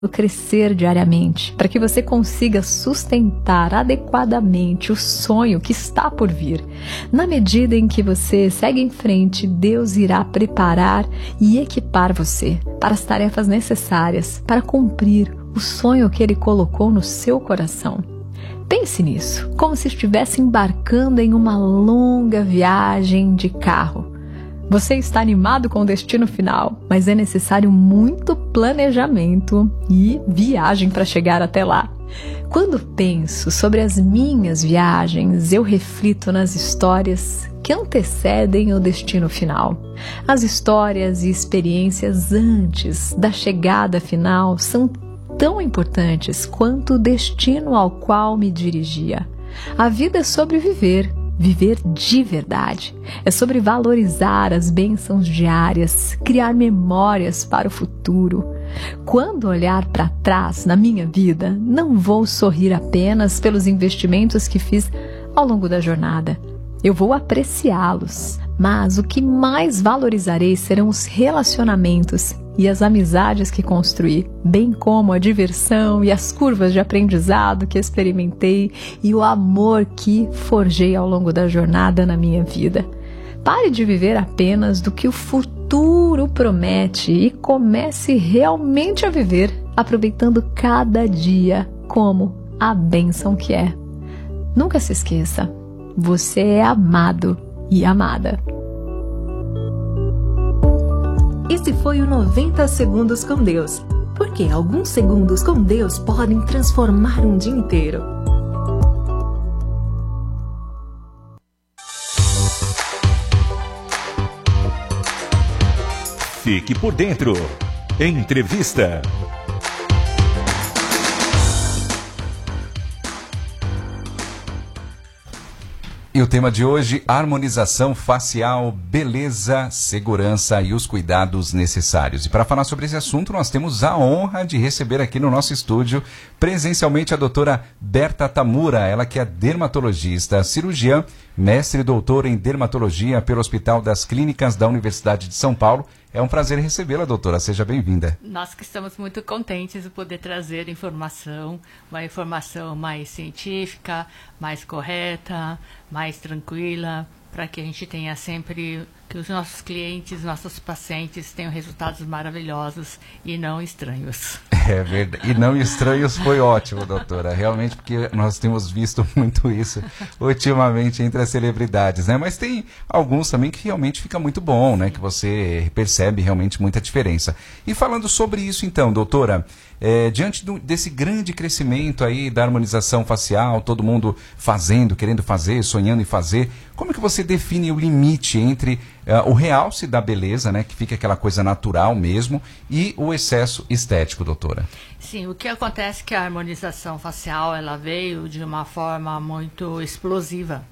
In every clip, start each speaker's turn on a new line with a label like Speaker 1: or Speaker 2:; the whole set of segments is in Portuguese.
Speaker 1: crescer diariamente, para que você consiga sustentar adequadamente o sonho que está por vir. Na medida em que você segue em frente, Deus irá preparar e equipar você para as tarefas necessárias para cumprir o sonho que Ele colocou no seu coração. Pense nisso, como se estivesse embarcando em uma longa viagem de carro. Você está animado com o destino final, mas é necessário muito planejamento e viagem para chegar até lá. Quando penso sobre as minhas viagens, eu reflito nas histórias que antecedem o destino final. As histórias e experiências antes da chegada final são tão importantes quanto o destino ao qual me dirigia. A vida é sobre viver de verdade. É sobre valorizar as bênçãos diárias, criar memórias para o futuro. Quando olhar para trás na minha vida, não vou sorrir apenas pelos investimentos que fiz ao longo da jornada. Eu vou apreciá-los, mas o que mais valorizarei serão os relacionamentos e as amizades que construí, bem como a diversão e as curvas de aprendizado que experimentei e o amor que forjei ao longo da jornada na minha vida. Pare de viver apenas do que o futuro promete e comece realmente a viver, aproveitando cada dia como a bênção que é. Nunca se esqueça, você é amado e amada.
Speaker 2: Esse foi o 90 Segundos com Deus, porque alguns segundos com Deus podem transformar um dia inteiro.
Speaker 3: Fique por dentro. Entrevista. E o tema de hoje, harmonização facial, beleza, segurança e os cuidados necessários. E para falar sobre esse assunto, nós temos a honra de receber aqui no nosso estúdio, presencialmente, a doutora Berta Tamura, ela que é dermatologista, cirurgiã, mestre e doutora em dermatologia pelo Hospital das Clínicas da Universidade de São Paulo. É um prazer recebê-la, doutora. Seja bem-vinda.
Speaker 4: Nós que estamos muito contentes de poder trazer uma informação mais científica, mais correta, mais tranquila, para que a gente tenha sempre, que os nossos clientes, nossos pacientes tenham resultados maravilhosos e não estranhos.
Speaker 3: É verdade. E não estranhos foi ótimo, doutora. Realmente, porque nós temos visto muito isso ultimamente entre as celebridades, né? Mas tem alguns também que realmente fica muito bom, né? Que você percebe realmente muita diferença. E falando sobre isso então, doutora, diante desse grande crescimento aí da harmonização facial, todo mundo fazendo, querendo fazer, sonhando em fazer, como é que você define o limite entre o realce da beleza, né, que fica aquela coisa natural mesmo, e o excesso estético, doutora?
Speaker 4: Sim, o que acontece é que a harmonização facial ela veio de uma forma muito explosiva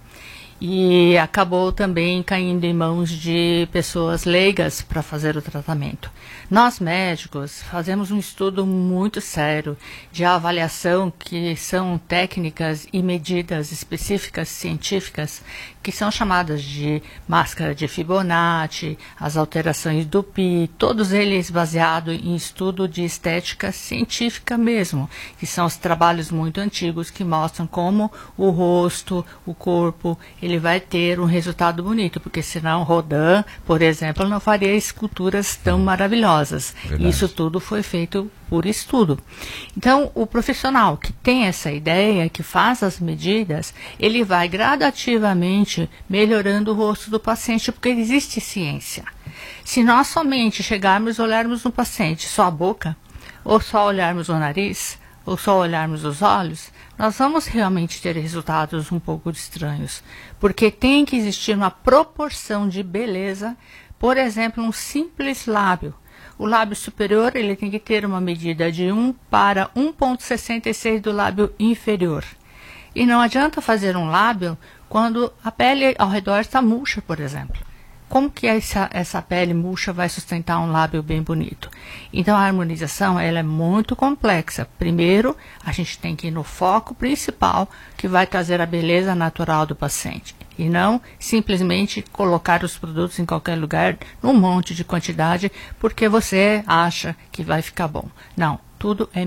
Speaker 4: e acabou também caindo em mãos de pessoas leigas para fazer o tratamento. Nós, médicos, fazemos um estudo muito sério de avaliação, que são técnicas e medidas específicas científicas, que são chamadas de máscara de Fibonacci, as alterações do Pi, todos eles baseados em estudo de estética científica mesmo, que são os trabalhos muito antigos que mostram como o rosto, o corpo, ele vai ter um resultado bonito, porque senão Rodin, por exemplo, não faria esculturas tão maravilhosas. Verdade. Isso tudo foi feito por estudo. Então, o profissional que tem essa ideia, que faz as medidas, ele vai gradativamente melhorando o rosto do paciente, porque existe ciência. Se nós somente chegarmos e olharmos no paciente só a boca, ou só olharmos o nariz, ou só olharmos os olhos, nós vamos realmente ter resultados um pouco estranhos, porque tem que existir uma proporção de beleza, por exemplo, um simples lábio. O lábio superior ele tem que ter uma medida de 1 para 1,66 do lábio inferior. E não adianta fazer um lábio quando a pele ao redor está murcha, por exemplo. como que essa pele murcha vai sustentar um lábio bem bonito? Então, a harmonização ela é muito complexa. Primeiro, a gente tem que ir no foco principal, que vai trazer a beleza natural do paciente. E não simplesmente colocar os produtos em qualquer lugar, num monte de quantidade, porque você acha que vai ficar bom. Não, tudo é